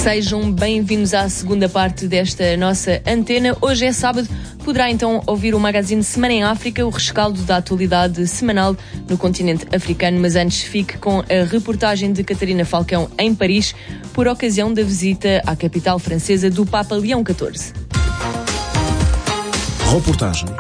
Sejam bem-vindos à segunda parte desta nossa antena. Hoje é sábado, poderá então ouvir o magazine Semana em África, o rescaldo da atualidade semanal no continente africano, mas antes fique com a reportagem de Catarina Falcão em Paris, por ocasião da visita à capital francesa do Papa Leão XIV. Reportagem.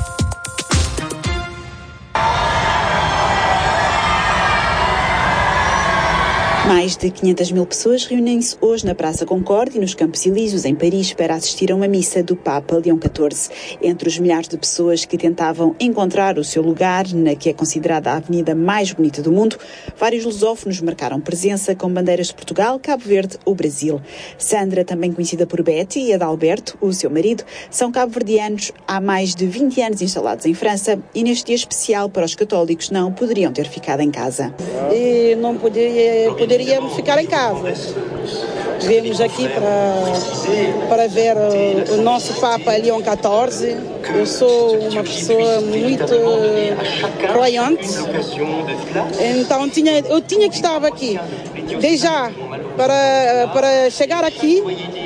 Mais de 500 mil pessoas reúnem-se hoje na Praça Concorde e nos Campos Elíseos, em Paris, para assistir a uma missa do Papa Leão XIV. Entre os milhares de pessoas que tentavam encontrar o seu lugar na que é considerada a avenida mais bonita do mundo, vários lusófonos marcaram presença com bandeiras de Portugal, Cabo Verde ou Brasil. Sandra, também conhecida por Betty, e Adalberto, o seu marido, são cabo-verdianos há mais de 20 anos instalados em França e neste dia especial para os católicos não poderiam ter ficado em casa. E não poderíamos ficar em casa. Viemos aqui para ver o nosso Papa Leão XIV. Eu sou uma pessoa muito croyante, então eu tinha que estar aqui, desde já, para chegar aqui,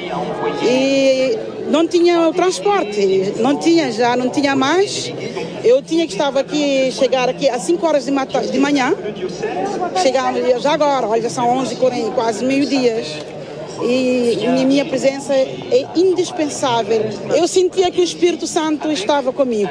e não tinha o transporte, não tinha mais. Eu tinha que estar aqui, chegar aqui às 5 horas de manhã, chegamos já agora, olha, já são 11h40, quase meio-dia. E minha presença é indispensável. Eu sentia que o Espírito Santo estava comigo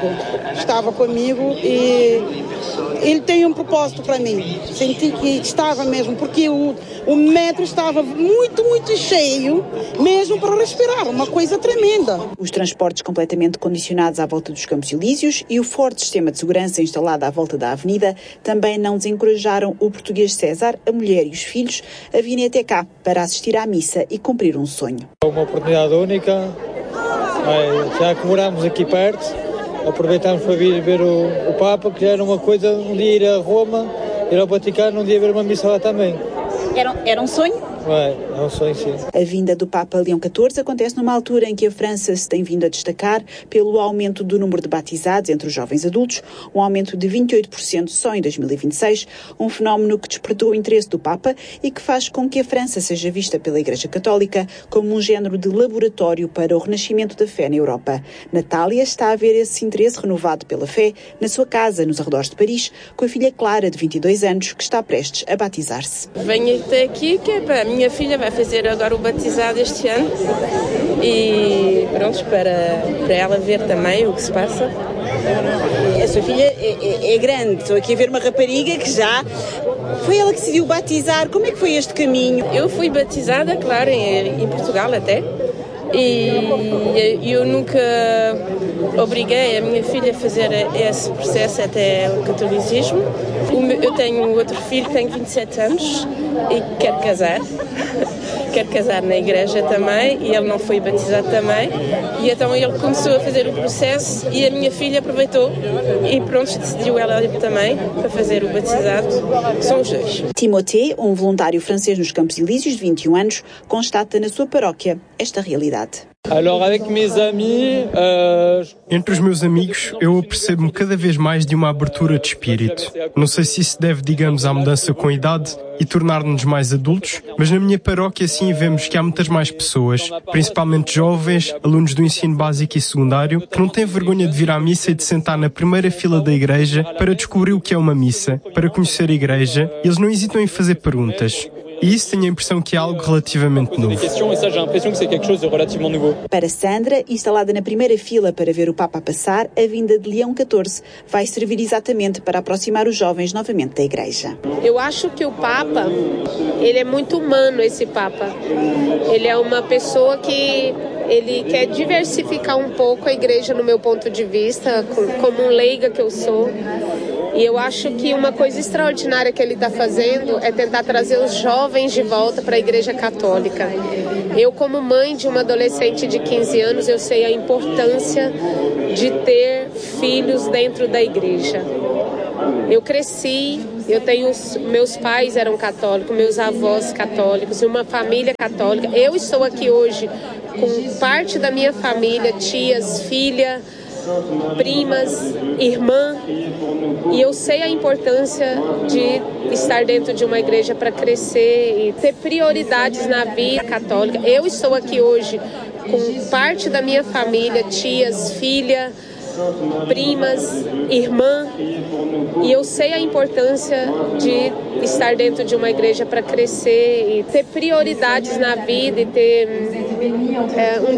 e ele tem um propósito para mim. Senti que estava mesmo, porque o metro estava muito, muito cheio, mesmo para respirar, uma coisa tremenda. Os transportes completamente condicionados à volta dos Campos Elíseos e o forte sistema de segurança instalado à volta da avenida também não desencorajaram o português César, a mulher e os filhos a virem até cá para assistir à missa e cumprir um sonho. É uma oportunidade única, já que moramos aqui perto, aproveitamos para vir ver o Papa, que já era uma coisa, um dia ir a Roma, ir ao Vaticano, um dia ver uma missa lá também. Era um sonho? É um sonho, sim. A vinda do Papa Leão XIV acontece numa altura em que a França se tem vindo a destacar pelo aumento do número de batizados entre os jovens adultos, um aumento de 28% só em 2026, um fenómeno que despertou o interesse do Papa e que faz com que a França seja vista pela Igreja Católica como um género de laboratório para o renascimento da fé na Europa. Natália está a ver esse interesse renovado pela fé na sua casa, nos arredores de Paris, com a filha Clara, de 22 anos, que está prestes a batizar-se. Venho até aqui, que é para a minha filha vai fazer agora o batizado este ano e pronto, para ela ver também o que se passa. A sua filha é grande, estou aqui a ver uma rapariga que já foi ela que decidiu batizar. Como é que foi este caminho? Eu fui batizada, claro, em Portugal até, e eu nunca obriguei a minha filha a fazer esse processo até o catolicismo. Eu tenho outro filho que tem 27 anos e quer casar. Quer casar na igreja também, e ele não foi batizado também, e então ele começou a fazer o processo e a minha filha aproveitou e pronto, decidiu ela também para fazer o batizado. São os dois. Timothée, um voluntário francês nos Campos Elíseos de 21 anos, constata na sua paróquia esta realidade. Entre os meus amigos, eu percebo-me cada vez mais de uma abertura de espírito. Não sei se isso deve, digamos, à mudança com a idade e tornar-nos mais adultos, mas na minha paróquia sim vemos que há muitas mais pessoas, principalmente jovens, alunos do ensino básico e secundário, que não têm vergonha de vir à missa e de sentar na primeira fila da igreja para descobrir o que é uma missa, para conhecer a igreja, e eles não hesitam em fazer perguntas. E isso tenho a impressão que é algo relativamente novo. Para Sandra, instalada na primeira fila para ver o Papa passar, a vinda de Leão XIV vai servir exatamente para aproximar os jovens novamente da Igreja. Eu acho que o Papa, ele é muito humano, esse Papa. Ele é uma pessoa que ele quer diversificar um pouco a Igreja no meu ponto de vista, como um leiga que eu sou. E eu acho que uma coisa extraordinária que ele está fazendo é tentar trazer os jovens de volta para a Igreja Católica. Eu, como mãe de uma adolescente de 15 anos, eu sei a importância de ter filhos dentro da Igreja. Eu cresci, meus pais eram católicos, meus avós católicos, uma família católica. Eu estou aqui hoje com parte da minha família, tias, filha, primas, irmã, e eu sei a importância de estar dentro de uma igreja para crescer e ter prioridades na vida católica. Eu estou aqui hoje com parte da minha família, tias, filha, primas, irmã, e eu sei a importância de estar dentro de uma igreja para crescer e ter prioridades na vida e ter um